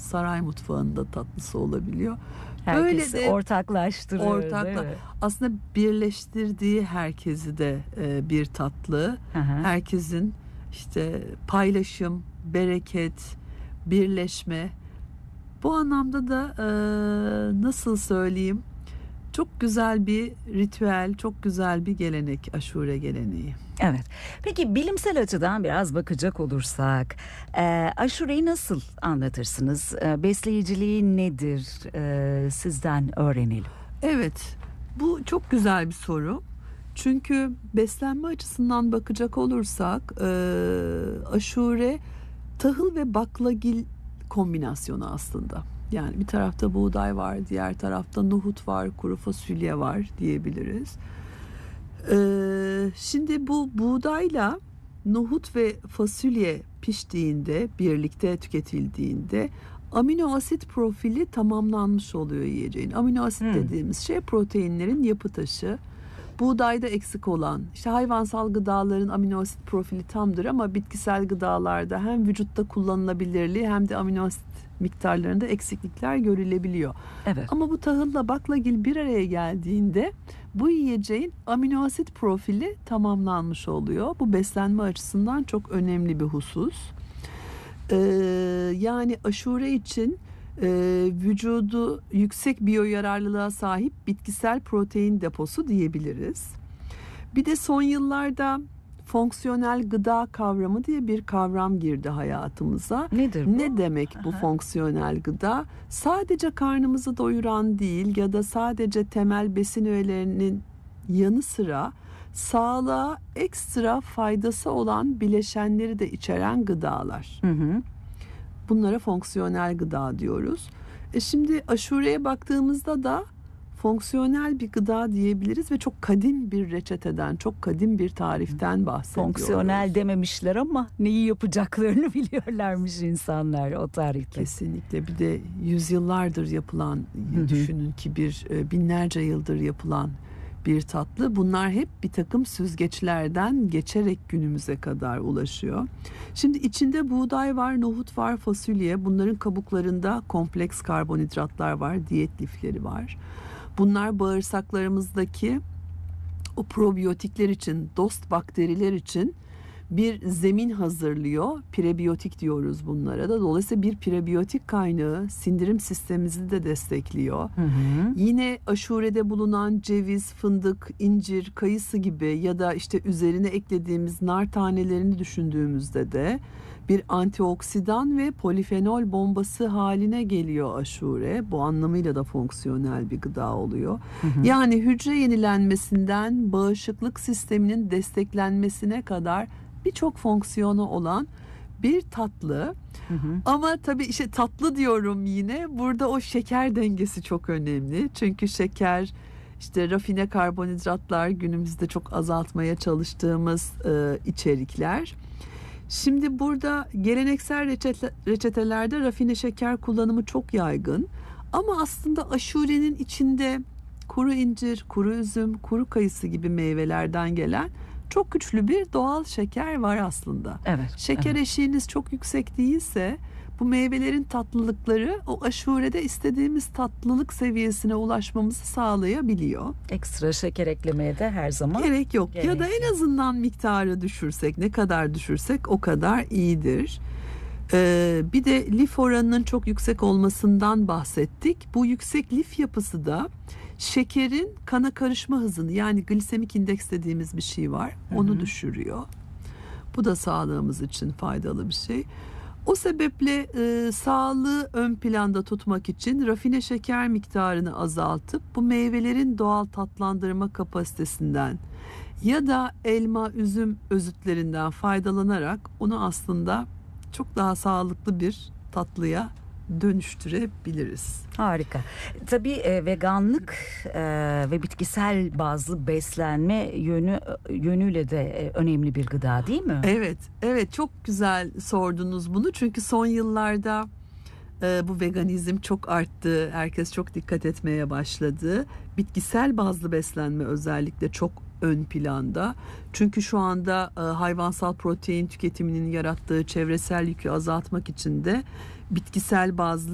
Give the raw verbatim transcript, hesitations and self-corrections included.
saray mutfağında tatlısı olabiliyor. Herkesi Böyle de ortaklaştırır. ortakla aslında birleştirdiği herkesi de e, bir tatlı. Hı hı. Herkesin işte paylaşım, bereket, birleşme. Bu anlamda da e, nasıl söyleyeyim? Çok güzel bir ritüel, çok güzel bir gelenek, aşure geleneği. Evet. Peki bilimsel açıdan biraz bakacak olursak, e, aşureyi nasıl anlatırsınız? E, besleyiciliği nedir? E, sizden öğrenelim. Evet, bu çok güzel bir soru. Çünkü beslenme açısından bakacak olursak, e, aşure tahıl ve baklagil kombinasyonu aslında. Yani bir tarafta buğday var, diğer tarafta nohut var, kuru fasulye var diyebiliriz. Ee, şimdi bu buğdayla nohut ve fasulye piştiğinde, birlikte tüketildiğinde amino asit profili tamamlanmış oluyor yiyeceğin. Amino asit Hmm. dediğimiz şey proteinlerin yapı taşı. Buğdayda eksik olan, işte hayvansal gıdaların amino asit profili tamdır ama bitkisel gıdalarda hem vücutta kullanılabilirliği hem de amino asit miktarlarında eksiklikler görülebiliyor. Evet. Ama bu tahılla baklagil bir araya geldiğinde bu yiyeceğin amino asit profili tamamlanmış oluyor. Bu beslenme açısından çok önemli bir husus. Ee, yani aşure için e, vücudu yüksek biyoyararlılığa sahip bitkisel protein deposu diyebiliriz. Bir de son yıllarda fonksiyonel gıda kavramı diye bir kavram girdi hayatımıza. Nedir bu? Ne demek bu Aha. fonksiyonel gıda? Sadece karnımızı doyuran değil ya da sadece temel besin öğelerinin yanı sıra sağlığa ekstra faydası olan bileşenleri de içeren gıdalar. Hı hı. Bunlara fonksiyonel gıda diyoruz. E şimdi aşureye baktığımızda da fonksiyonel bir gıda diyebiliriz ve çok kadim bir reçeteden, çok kadim bir tariften bahsediyoruz. Fonksiyonel dememişler ama neyi yapacaklarını biliyorlarmış insanlar o tarihte. Kesinlikle. Bir de yüzyıllardır yapılan, Hı hı. düşünün ki bir binlerce yıldır yapılan bir tatlı. Bunlar hep bir takım süzgeçlerden geçerek günümüze kadar ulaşıyor. Şimdi içinde buğday var, nohut var, fasulye. Bunların kabuklarında kompleks karbonhidratlar var, diyet lifleri var. Bunlar bağırsaklarımızdaki o probiyotikler için, dost bakteriler için bir zemin hazırlıyor. Prebiyotik diyoruz bunlara da. Dolayısıyla bir prebiyotik kaynağı sindirim sistemimizi de destekliyor. Hı hı. Yine aşurede bulunan ceviz, fındık, incir, kayısı gibi ya da işte üzerine eklediğimiz nar tanelerini düşündüğümüzde de bir antioksidan ve polifenol bombası haline geliyor aşure. Bu anlamıyla da fonksiyonel bir gıda oluyor. Hı hı. Yani hücre yenilenmesinden bağışıklık sisteminin desteklenmesine kadar birçok fonksiyonu olan bir tatlı. Hı hı. Ama tabii işte tatlı diyorum yine. Burada o şeker dengesi çok önemli. Çünkü şeker, işte rafine karbonhidratlar günümüzde çok azaltmaya çalıştığımız e, içerikler. Şimdi burada geleneksel reçete, reçetelerde rafine şeker kullanımı çok yaygın. Ama aslında aşurenin içinde kuru incir, kuru üzüm, kuru kayısı gibi meyvelerden gelen çok güçlü bir doğal şeker var aslında. Evet. Şeker evet. eşiğiniz çok yüksek değilse bu meyvelerin tatlılıkları o aşurede istediğimiz tatlılık seviyesine ulaşmamızı sağlayabiliyor. Ekstra şeker eklemeye de her zaman Gerek yok. gerek Ya da en yok. azından miktarı düşürsek, ne kadar düşürsek o kadar iyidir. Ee, bir de lif oranının çok yüksek olmasından bahsettik. Bu yüksek lif yapısı da şekerin kana karışma hızını, yani glisemik indeks dediğimiz bir şey var. Onu Hı hı. düşürüyor. Bu da sağlığımız için faydalı bir şey. O sebeple e, sağlığı ön planda tutmak için rafine şeker miktarını azaltıp bu meyvelerin doğal tatlandırma kapasitesinden ya da elma, üzüm özütlerinden faydalanarak onu aslında çok daha sağlıklı bir tatlıya dönüştürebiliriz. Harika. Tabii e, veganlık e, ve bitkisel bazlı beslenme yönü yönüyle de e, önemli bir gıda değil mi? Evet, evet çok güzel sordunuz bunu. Çünkü son yıllarda e, bu veganizm çok arttı. Herkes çok dikkat etmeye başladı. Bitkisel bazlı beslenme özellikle çok ön planda. Çünkü şu anda e, hayvansal protein tüketiminin yarattığı çevresel yükü azaltmak için de bitkisel bazlı